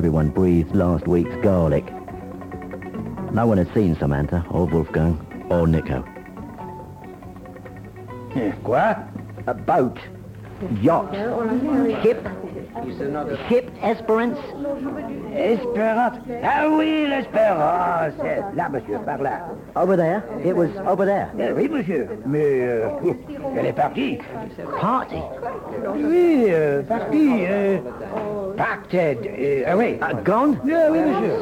everyone breathed last week's garlic. No one had seen Samantha, or Wolfgang, or Nico. Quoi? A boat. Yacht. Ship. Ship Esperance. Espérance. Ah oui, l'Espérance. Là, monsieur, par là. Over there? It was over there. Oui, monsieur. Mais elle est partie. Party? Oui, partie. Pacted. Ah oui. Gone? Oui, monsieur.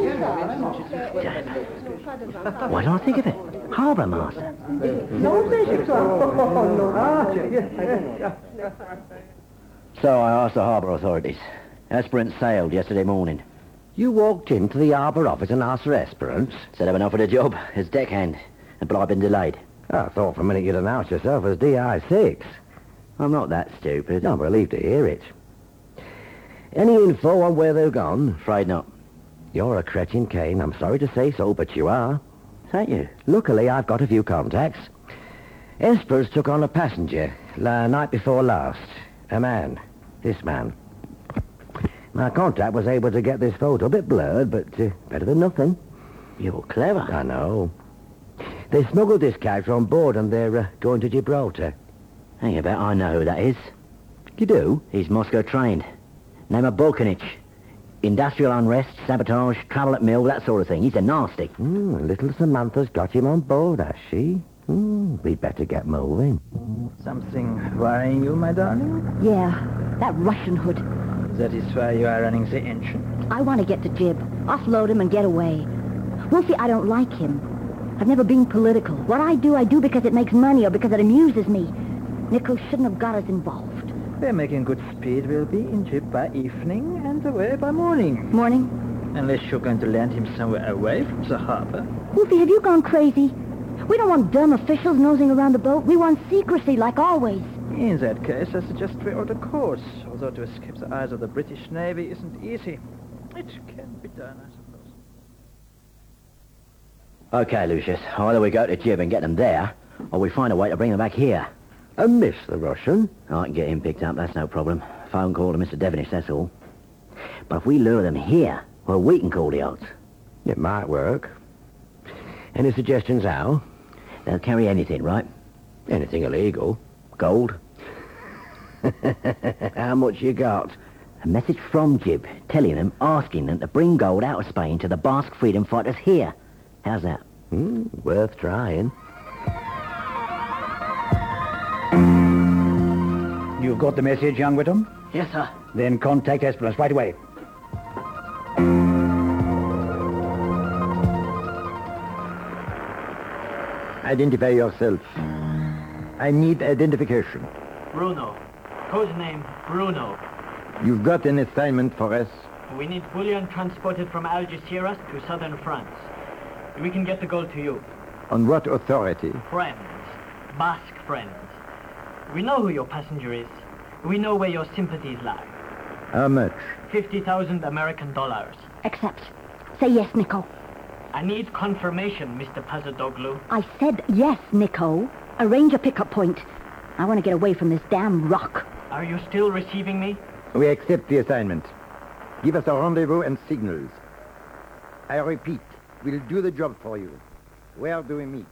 Why don't I think of it? Harbour master. So I asked the harbour authorities. Esperance sailed yesterday morning. You walked into the harbour office and asked for Esperance? Said I've been offered a job as deckhand, but I've been delayed. I thought for a minute you'd announced yourself as DI6. I'm not that stupid. I'm relieved to hear it. Any info on where they've gone? Afraid not. You're a cretin, Kane. I'm sorry to say so, but you are. Thank you. Luckily, I've got a few contacts. Esperance took on a passenger night before last. A man. This man. My contact was able to get this photo. A bit blurred, but better than nothing. You're clever. I know. They smuggled this character on board and they're going to Gibraltar. Hey, I bet I know who that is. You do? He's Moscow trained. Name of Balkanich. Industrial unrest, sabotage, trouble at mill, that sort of thing. He's a nasty. Little Samantha's got him on board, has she? We'd better get moving. Something worrying you, my darling? Yeah, that Russian hood. That is why you are running the engine. I want to get to Jib, offload him and get away. Wolfie, I don't like him. I've never been political. What I do because it makes money or because it amuses me. Nico shouldn't have got us involved. We're making good speed. We'll be in Jib by evening and away by morning. Morning? Unless you're going to land him somewhere away from the harbor. Wolfie, have you gone crazy? We don't want dumb officials nosing around the boat. We want secrecy, like always. In that case, I suggest we alter course. Although to escape the eyes of the British Navy isn't easy. It can be done, I suppose. Okay, Lucius. Either we go to Jib and get them there, or we find a way to bring them back here. And miss the Russian? I can get him picked up, that's no problem. Phone call to Mr. Devenish, that's all. But if we lure them here, well, we can call the odds. It might work. Any suggestions how? They'll carry anything, right? Anything illegal. Gold. How much you got? A message from Jib, telling them, asking them to bring gold out of Spain to the Basque freedom fighters here. How's that? Worth trying. You've got the message, young Whittam? Yes, sir. Then contact Esperance right away. Identify yourself. I need identification. Bruno. Codename Bruno. You've got an assignment for us. We need bullion transported from Algeciras to southern France. We can get the gold to you. On what authority? Friends. Basque friends. We know who your passenger is. We know where your sympathies lie. How much? 50,000 American dollars. Accept. Say yes, Nico. I need confirmation, Mr. Pazadoglu. I said yes, Nico. Arrange a pickup point. I want to get away from this damn rock. Are you still receiving me? We accept the assignment. Give us a rendezvous and signals. I repeat, we'll do the job for you. Where do we meet?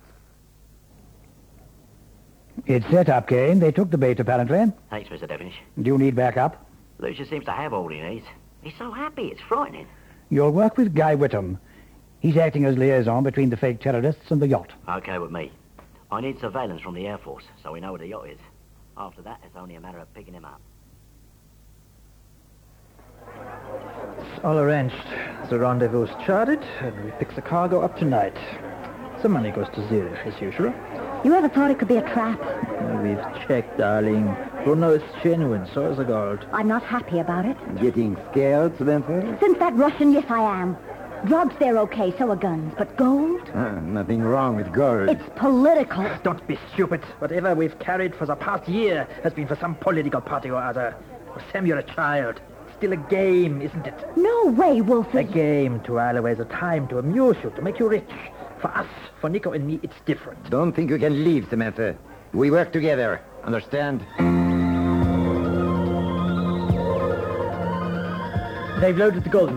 It's set up, Kane. They took the bait, apparently. Thanks, Mr. Devenish. Do you need backup? Lucius seems to have all he needs. He's so happy, it's frightening. You'll work with Guy Whittam. He's acting as liaison between the fake terrorists and the yacht. Okay with me. I need surveillance from the Air Force, so we know where the yacht is. After that, it's only a matter of picking him up. It's all arranged. The rendezvous's charted, and we pick the cargo up tonight. The money goes to Zurich, as usual. You ever thought it could be a trap? We've checked, darling. Bruno is genuine, so is the gold. I'm not happy about it. Getting scared, Samantha? Since that Russian, yes, I am. Drugs, they're okay, so are guns. But gold? Nothing wrong with gold. It's political. Don't be stupid. Whatever we've carried for the past year has been for some political party or other. For Sam, you're a child. Still a game, isn't it? No way, Wolfie. A game to while away the time, to amuse you, to make you rich. For us, for Nico and me, it's different. Don't think you can leave, Samantha. We work together. Understand? They've loaded the gold